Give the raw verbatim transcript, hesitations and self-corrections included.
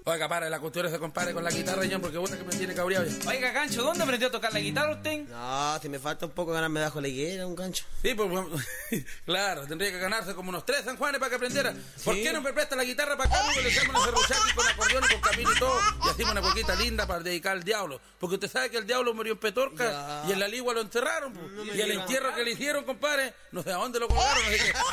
Oiga, para la cuestión se compare con la guitarra, yo, porque bueno que me tiene cabreado ya. Oiga, Gancho, ¿dónde aprendió a tocar la guitarra usted? No, si me falta un poco ganarme bajo la higuera, un gancho. Sí, pues, bueno, claro, tendría que ganarse como unos tres San Juanes para que aprendiera. ¿Por qué no me presta la guitarra para acá? Amigo, le echamos una serruchaki con acordeón y con camino y todo, y hacemos una poquita linda para dedicar al diablo. Porque usted sabe que el diablo murió en Petorca Ya. y en la ligua lo enterraron, pues. No me Y el diga. entierro que le hicieron, compadre, no sé a dónde lo colgaron, así que